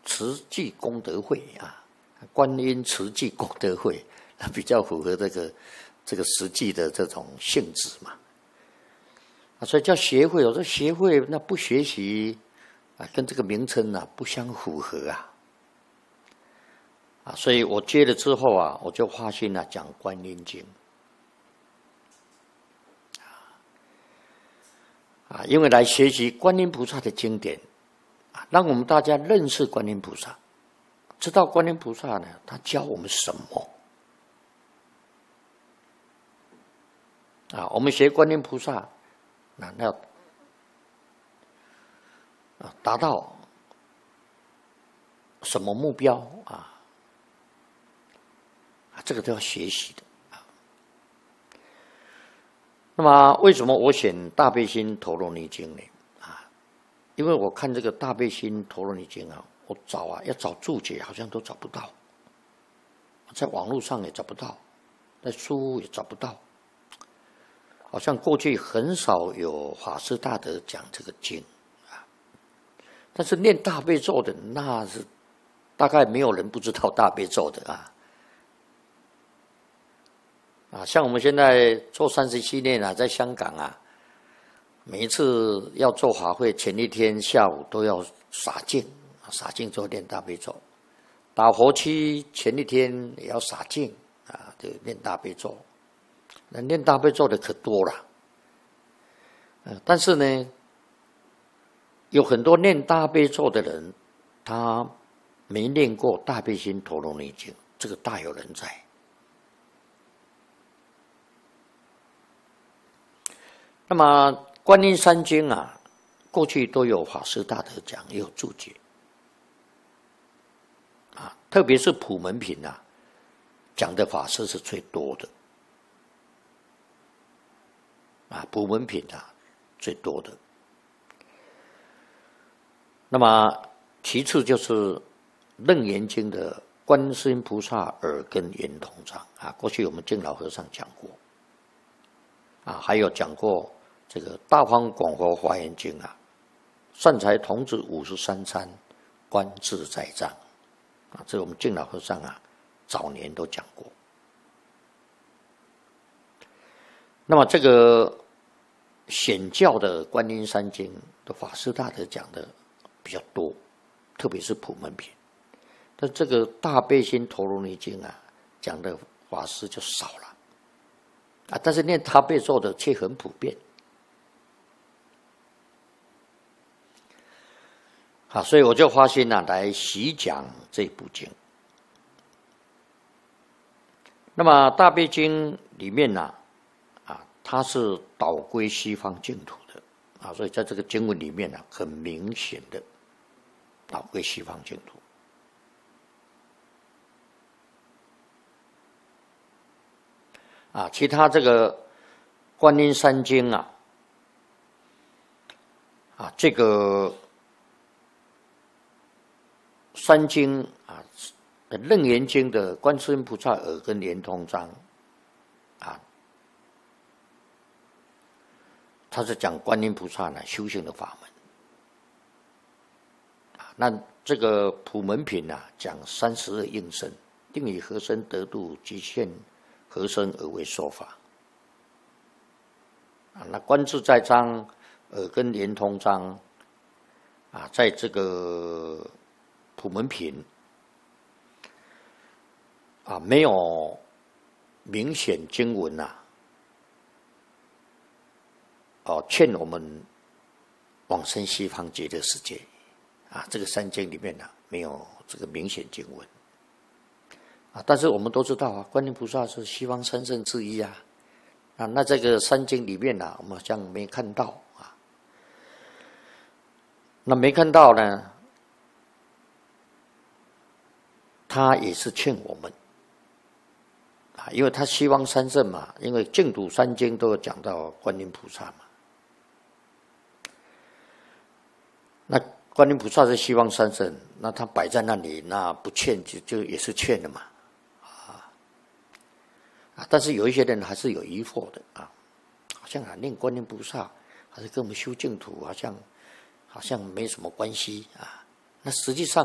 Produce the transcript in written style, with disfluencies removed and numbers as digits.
慈济功德会啊，观音慈济功德会，那比较符合这个实际的这种性质嘛。所以叫协会，我说协会那不学习啊，跟这个名称啊不相符合啊。所以我接了之后啊，我就发心啊讲观音经。因为来学习观音菩萨的经典，让我们大家认识观音菩萨，知道观音菩萨呢，他教我们什么？我们学观音菩萨，那要达到什么目标啊？这个都要学习的。那么为什么我选《大悲心陀罗尼经》呢？因为我看这个《大悲心陀罗尼经》啊，我要找注解，好像都找不到，在网络上也找不到，在书也找不到，好像过去很少有法师大德讲这个经啊。但是念大悲咒的，那是大概没有人不知道大悲咒的啊。像我们现在做30系列啊，在香港啊，每一次要做法会前一天下午都要洒净，洒净之后念大悲咒；打佛七前一天也要洒净就念大悲咒。那念大悲咒的可多了，但是呢，有很多念大悲咒的人，他没念过大悲心陀罗尼经，这个大有人在。那么观音三经啊，过去都有法师大德讲，也有注解特别是普门品啊，讲的法师是最多的普门品啊最多的。那么其次就是楞严经的观世音菩萨耳根圆通章过去我们净老和尚讲过还有讲过这个大方广佛华严经善财童子53参观自在藏这我们净老和尚早年都讲过。那么这个显教的观音三经的法师大德讲的比较多，特别是普门品。但这个大悲心陀罗尼经讲的法师就少了但是念大悲咒的却很普遍所以我就发心来习讲这部经。那么大悲经里面它是导归西方净土的所以在这个经文里面很明显的导归西方净土。其他这个观音三经这个三经楞严经的观世音菩萨耳根圆通章它是讲观音菩萨修行的法门那这个普门品讲32应身，定以何身得度，即现何身而为说法那观自在章耳根圆通章在这个普门品没有明显经文劝我们往生西方极乐世界这个三经里面没有这个明显经文但是我们都知道观音菩萨是西方三圣之一那这个三经里面我们好像没看到那没看到呢，他也是劝我们因为他西方三圣嘛，因为净土三经都有讲到观音菩萨嘛。那观音菩萨是西方三圣，那他摆在那里，那不劝就也是劝的嘛。但是有一些人还是有疑惑的好像念观音菩萨还是跟我们修净土好像没什么关系那实际上